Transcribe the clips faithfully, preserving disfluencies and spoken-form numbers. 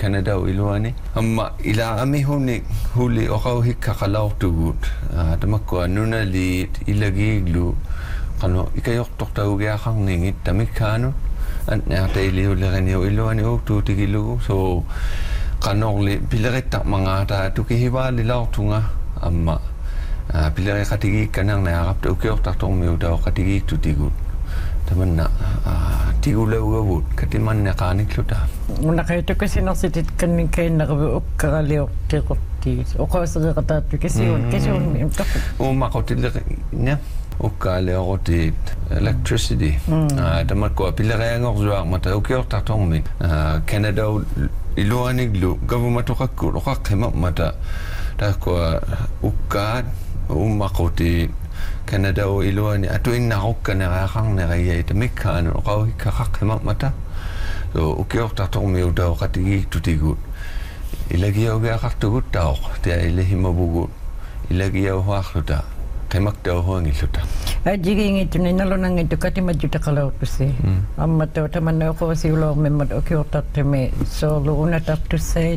Canada o iluani amma ila ami huni huli o kau hikka kalau tugut tamakwa nuna li ilagi glu kano ikayok tok tau gya khang ningit tamikano an na taili ulerani o iluani o tu tigilu so kanong li pilare tak mangata tu ki hiwa li law tunga amma pilare katigi kanang na arap tu kyok tak tong meu daw katigi tu tigut tamanna tigula uwut katiman na kanik luta una kay to kasi nasitit kanin kay nakabu karaliok tikoti o ko sa kata to kasi on kasi on imtak o makotil nya o kale rotit electricity tamat ko pilare ngor zuar mata o kyok tak tong min Canada iluani glu government to kakku o kakema mata ta ko ukad o makoti Canada o iluani atu inna hokka na khang na ya tamikkan o ka ka kakema mata so o kyok ta tong meu da katigi tutigu ilagi o ga kaktu ta te ilahi mabugu ilagi o hakhluta kemak da ho ngiluta ajigi ngi tunai nalo nang itu kati majuta kalau tu se amma to tamanna ko siulo memad o kyok ta teme so lo una ta tu set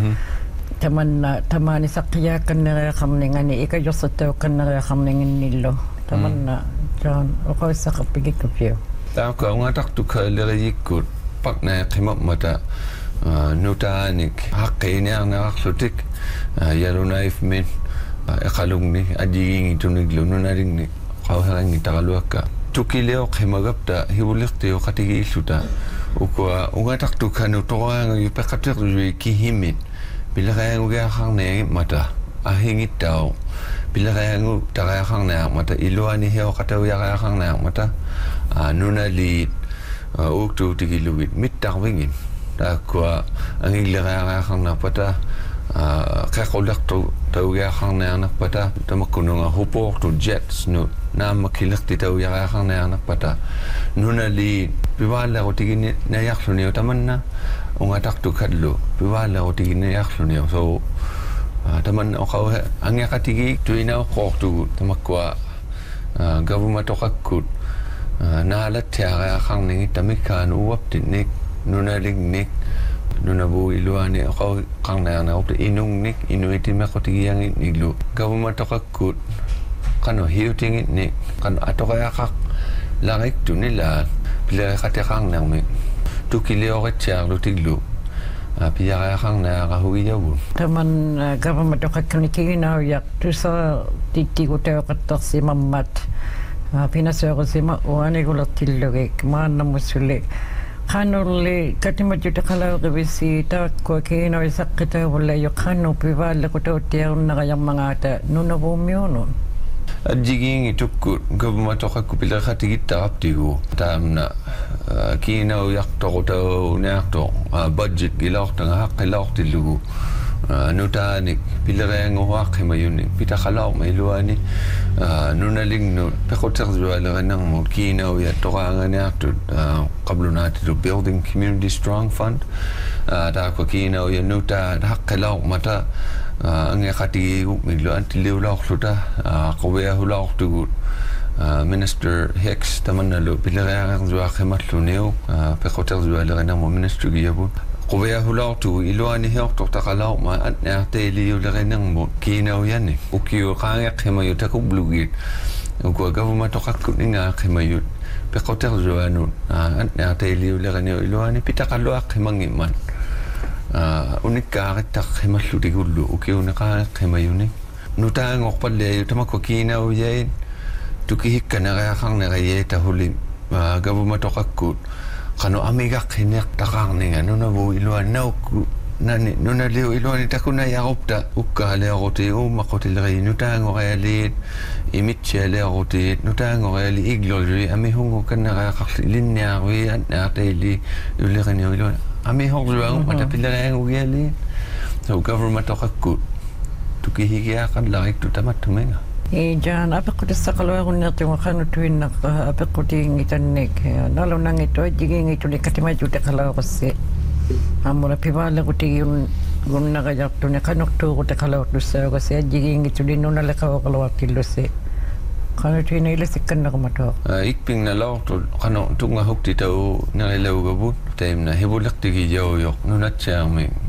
tamanna tamani sakya kanara khamningani ika yosato kanara khamningin nilo tamanna jan o ko sakapigi kapio ta ko ngatak tu khalere yikut pakna khimap mata nutanik haqqini ana akhlutik yalunaif min ekalungni ajigi tuniglo nunaringni qawhangi tagaluaka tukileo khimagapta hiulikti o katigi isuta ukwa ungatak tu kanu toanga yupekatir ki himit bila kaya nguga khang ne mata ahingit tau bila kaya ngu tagaya khang na mata iluani heo kata ya kaya khang na mata nuna li uktu tigiluit mitak wingin ta kwa angil kaya khang na pata ka kolak tu tau ya khang na na pata tamakununga hupok tu jets no na makilak ti tau ya kaya khang na na pata nuna li biwala ko tigini na yaksuni tamanna ungatak tu kadlo piwala o tigine yakhluni so taman o kau angya katigi tuina ko tu tamakwa government to kakut na la tiara khang ni tamikan uwap tinik nuna ling nik nuna bu iluani o kau khang na na op inung nik inuiti ma ko tigi yang iglu government to kakut kano hiuting nik kan atokaya kak langik tu nila bila kate khang nang mi tukileo ke char lu tiglu pia khang na ga hui yabu taman government to kakni na yak tu sa titi ko te ka taksi mamat pinasyo ko sima o ane ko latilloge man na musule khanole katima juta kala ko bisi ta ko ke no sakita wala yo khano piwala ko to te na ga yang mangata nuna bo miono ajiging itukut government to kakku pila khati gitarap tigo tamna kina yak to to nak to budget gilok tanga hak gilok tilugu nutanik pila reng wak mayuni pita khalok mailuani nunaling no pekoter zuala nang mo kina ya to nga nak to qablunat to building community strong fund ta ko kina ya nuta hak gilok mata ang yakati miglo antiliw lak luta qawya hulak tugut Minister Hicks tamanalo pilagayang zuwa khimat luneo pekoter zuwa lagana mo minister giyabu qawya hulak tu iluani hiok tok takalaw ma at nate liyo laganang mo kinaw yan eh ukiyo kaya khimayo takog blugit ugwa government to kakuninga khimayo pekoter zuwa nun at nate liyo lagana iluani pitakalo khimangiman unik ka tak khimallu digullu ukiyo naka khimayuni nutang okpalle tamako kinaw yain tukihik kana kaya khang na kaya tahuli government to kakut kano amiga khinek takang ninga nuna bu iluan na uku nani nuna liu iluan itakuna yakopta ukka le agote o makotil kaya nutang o kaya liit imitsia le agote nutang o kaya li iglolri ami hungo kana kaya kaksilin niya kaya at nakatay uli kanya iluan ami hokluang mata pilarang ugali so government to kakut tukihikia kan langik tu tamat tumenga e jan apako sa kalawang natin wakano tuwin na apako ting itanik nalo nang ito jiging ito ni katima juta kalaw kasi amura piwala ko tingin gun nagayak to ni kanok to ko takalaw to sa kasi jiging ito din no nalakaw kalaw kilo si kano tuwin na ilasikan na kumato ikping na law to kano tunga hukti tao nalilaw gabut time na hibulak tigi jaw yok nunat siya may